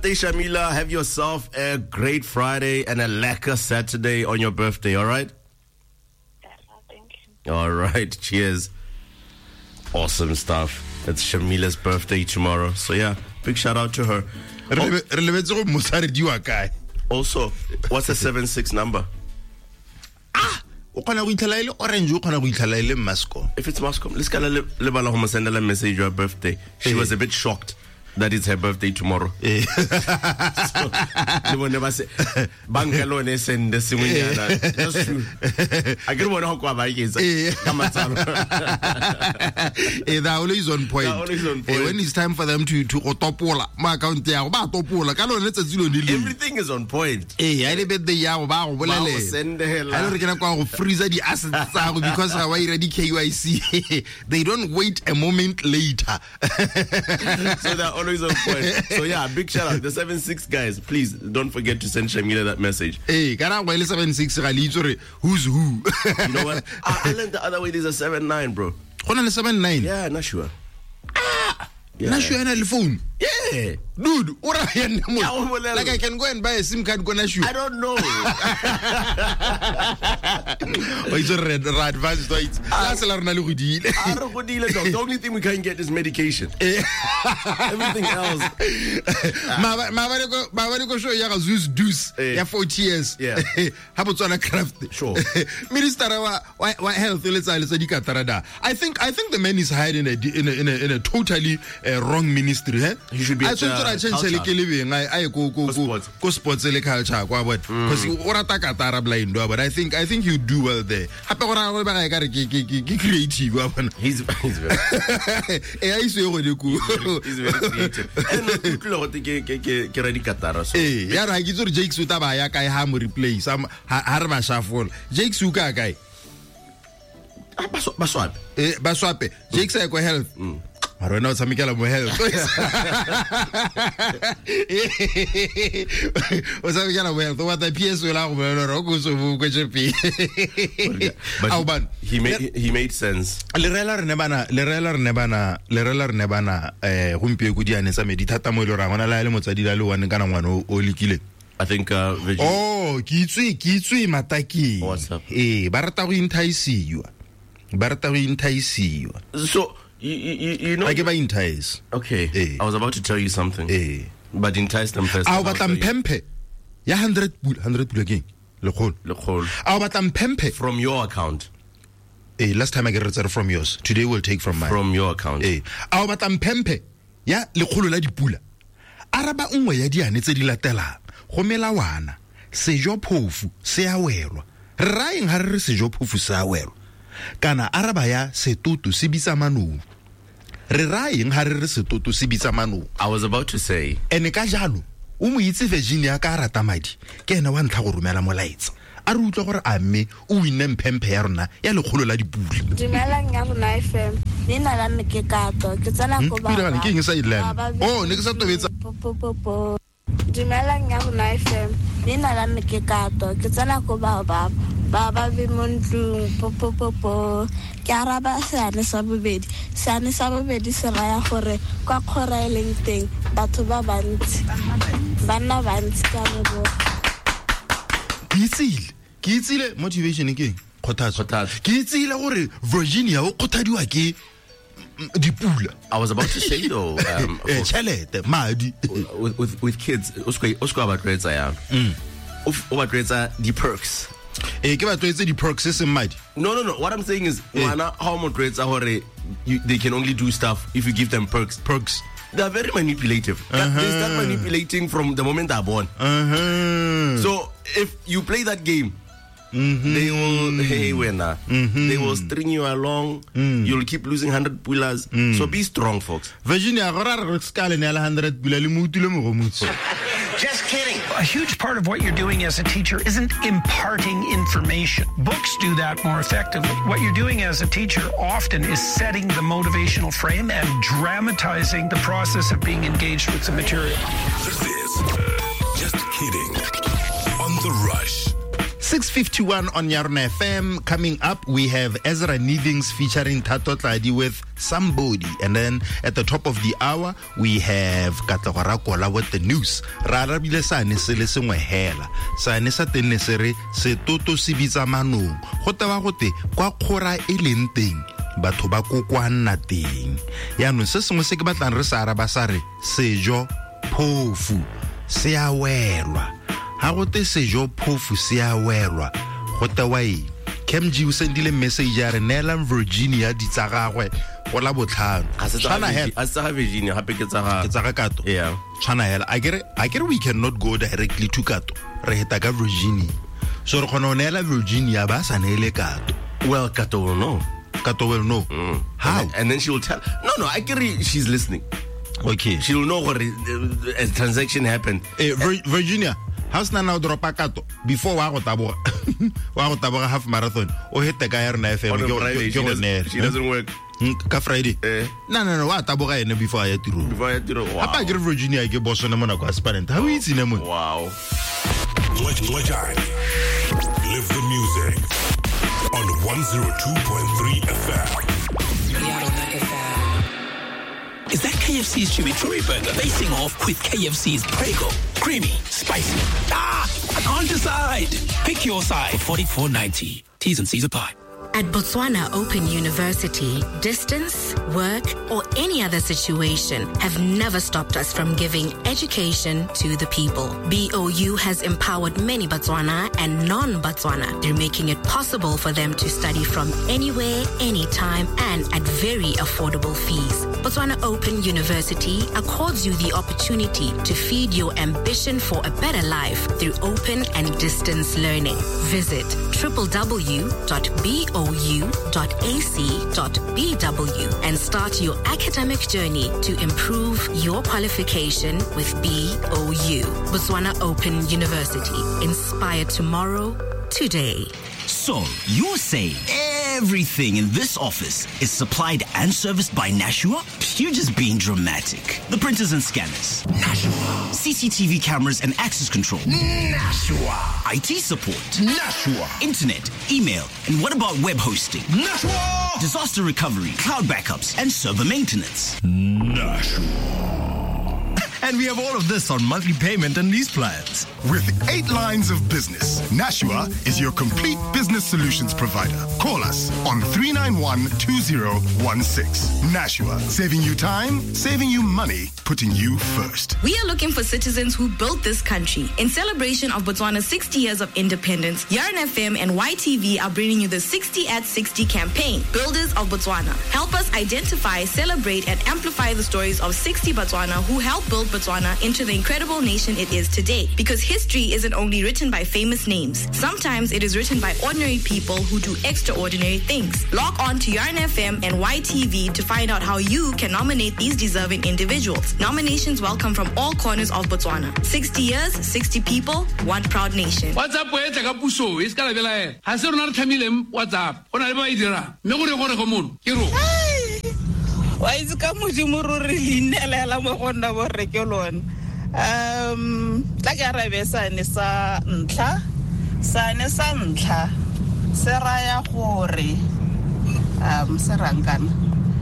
Hey Shamila, have yourself a great Friday and a lekker Saturday on your birthday, all right? Yes, thank you. All right, cheers. Awesome stuff. It's Shamila's birthday tomorrow. So yeah, big shout out to her. Also, what's the 76 number? If If it's Moscow, let's get a send a message your birthday. She was a bit shocked that it's her birthday tomorrow. So, they will never say, Bangalore send the Simunyana. That's true. I get one hook by they're always on point. When it's time for them to topola, my account, everything is on point. I bet the Yao Send the hell. I don't know freeze the assets because I already KYC. They don't wait a moment later. So they're always on point. So yeah, big shout out. The 76 guys, please don't forget to send Shamila that message. Hey, can I 76 who's who? You know what? I learned the other way there's a 79, bro. 79? Yeah, not sure. Yeah. Not sure on the phone. Yeah. Dude, what are you? Like I can go and buy a SIM card, go Nashu. I don't know. It's a red advanced right. That's a lot of The only thing we can't get is medication. Everything else. Go show you Zeus Deuce. Yeah, 40 years. Yeah. How about on a craft? Sure. Minister, what health? I think the man is hired in a totally wrong ministry. He should be I go sports culture because but I think you do well there. Creative. He's very he's very creative. And Jake Sutaba Yakai Ham replace some Harva Shuffle. Jake Suka guy. Baswape. Jake Sako health. I don't know, some Mikala health. What's up, Mikala? What the PS will have but he made sense. Lerelar Nebana, Humpio Gudian and some Meditata Molora, when I let him one Ganawano or Likile. I think, Kitsui Mataki. What's up? Baratawin Taisi you. Baratawin Taisi you. So, you know, I give in ties. Okay. I was about to tell you something. But in ties them first. But I'm Pempe. Yeah, 100 again. Le whole. But I'm Pempe. From your account. Last time I get it from yours. Today we'll take from mine. From your account. But I'm Pempe. Yeah, le whole la di pula. Araba unwe ya di ane tse di latela. Go melawana. Sejo phofu se a welwa. Raeng ha re sejo phofu se a welwa. Kana araba ya setoto se bitsa manong. Re raeng ha re setoto se bitsa manong. I was about to say. Ene ka jalo, o mo itse Virginia ka rata madi. Ke ene wa ntla go romela molaetsa. A re utlwa gore a mme o winne mpempe ya rona ya lekgolo la dipula. Dumelang ya rona FM. Nina la Mekekato. Ke tsana go ba. Ke eng sa ilang. Oh, ne ke sa tobetsa. Dumelang ya rona FM. Nina la Mekekato. Ke tsana go ba Baba Vimondu popopopo ke araba sane sa bobedi se raya gore kwa khora eleng teng batho ba bantsi bana bantsi ka bo ke itsile motivation ke khothatso ke itsile gore Virginia o khothadiwa ke dipula. I was about to say though chelete madi with kids usko abatretsa ya ubatretsa the perks. Ke ba tloetse di perks se madi. No. What I'm saying is, how much rates are they can only do stuff if you give them perks. They are very manipulative. They start manipulating from the moment they're born. So if you play that game, they will they will string you along. You'll keep losing 100 pullers. So be strong, folks. Virginia, 100 Just kidding. A huge part of what you're doing as a teacher isn't imparting information. Books do that more effectively. What you're doing as a teacher often is setting the motivational frame and dramatizing the process of being engaged with the material. This is Just Kidding on The Rush. 6:51 on Yarona FM. Coming up, we have Ezra Needings featuring Tato Tladi with Somebody. And then at the top of the hour, we have Katlagora Kola with the news. Rarabile sane se le sengwe hela. Sane sa tenne se re se toto se bitsa manong. Go tewa gote kwa kgora e leng teng. Batho ba kokwana teng. Yaanong se sengwe se ke batlang re sa araba sa re sejo phofu se a welwa. Ha go te sejo phofu se a welwa. Go tewa eng? Kemji o sendile message ya re Nela Virginia di tsa gagwe go la botlhano. A se tsa Virginia hape ke tsa ga Kato. Yeah. Tshwana hela. I get we cannot go directly to Kato. Re heta ka Virginia. So re khona o nela Virginia ba sa nele Kato. Well, Kato will know. Kato will know. How? And then she will tell. No, I get it. She's listening. Okay. She will know what a transaction happened. Virginia, how's na dropa Kato before wa go taboga half marathon? O hete ka ya rena FM. She doesn't work. Ka Friday. No, wa taboga ene before ya tiro. Wow. Apa ke Virginia ke boso na mona kwa aspirant. How is it mo? Wow. Live the music on 102.3 FM. Is that KFC's Chimichurri burger facing off with KFC's Prego? Creamy, spicy. I can't decide. Pick your side. $44.90. T's and C's apply. At Botswana Open University, distance, work, or any other situation have never stopped us from giving education to the people. BOU has empowered many Botswana and non-Botswana through making it possible for them to study from anywhere, anytime, and at very affordable fees. Botswana Open University accords you the opportunity to feed your ambition for a better life through open and distance learning. Visit www.bou.ac.bw and start your academic journey to improve your qualification with BOU. Botswana Open University. Inspire tomorrow, today. So, you're saying everything in this office is supplied and serviced by Nashua? You're just being dramatic. The printers and scanners? Nashua. CCTV cameras and access control? Nashua. IT support? Nashua. Internet, email, and what about web hosting? Nashua. Disaster recovery, cloud backups, and server maintenance? Nashua. And we have all of this on monthly payment and lease plans. With 8 lines of business, Nashua is your complete business solutions provider. Call us on 391-2016. Nashua, saving you time, saving you money, putting you first. We are looking for citizens who built this country. In celebration of Botswana's 60 years of independence, Yarn FM and YTV are bringing you the 60 at 60 campaign, Builders of Botswana. Help us identify, celebrate, and amplify the stories of 60 Botswana who helped build Botswana into the incredible nation it is today. Because history isn't only written by famous names. Sometimes it is written by ordinary people who do extraordinary things. Log on to Yarn FM and YTV to find out how you can nominate these deserving individuals. Nominations welcome from all corners of Botswana. 60 years, 60 people, one proud nation. What's up, boy? Take a puso. It's got to be like, has there not time? What's up? On a way there. No one to come on. Why is it really Nella Mohonda Recolon? Tagarabesa Nisa Ntla, Sanesa Ntla, Seraya Hore, Sarangan.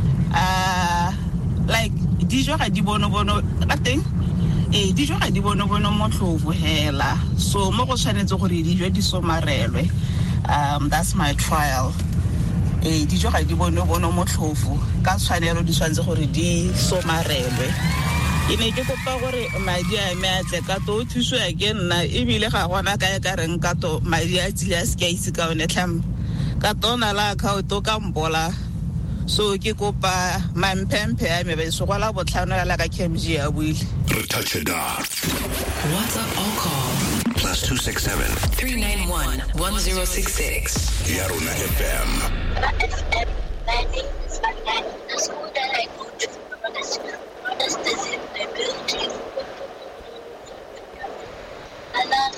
Like, Dijo Hadibono, nothing. Dijo Hadibono Moto Hela. So, Mogoshanezo Dijo so Marelwe. That's my trial. Dijo ga di bono motlhofo ka tshwanelo di tshwanetse gore di somarelwe ine ke kopa gore madi a me a tle ka to thuso ya ke nna ebile ga gona ka ka reng ka to madi a tsile a se ka itse ka one tlham ka tona la account ka mbola so ke kopa mampempe a me be se gola botlhano ya la ka KMG ya buile Touch it off. WhatsApp or call +267 391 1066. Yarona FM. My name is Marianne. The school that I go to, honest is in the building. I love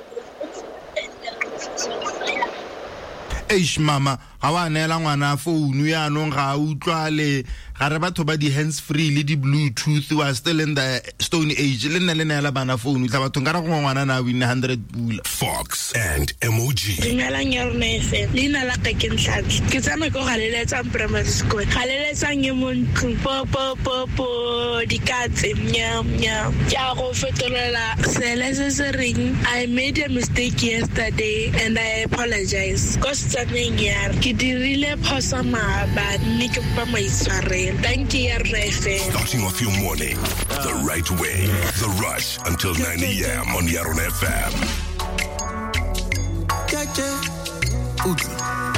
Eish mama ga wa neela ngwana phone ya nong ga utlwale ga re batho ba di hands free le di bluetooth wa still in the stone age le nna le neela bana phone tla bathong ka ra go ngwana na win 100 pula. Fox and MOG. Dumelang Yarona FM. Leina la ka ke Ntlhatli. Ke tsama go galeletsang primary school. Galeletsang ye mo ntlo. Po dikatse nyam. Ya go fetolela sele se ring. I made a mistake yesterday and I apologize. Cause tsameng yar ke dirile phosa maaba mme ke pa maitshwareng. Thank you Yarona FM. Starting off your morning the right way. The Rush until 9 a.m. on Yarona FM.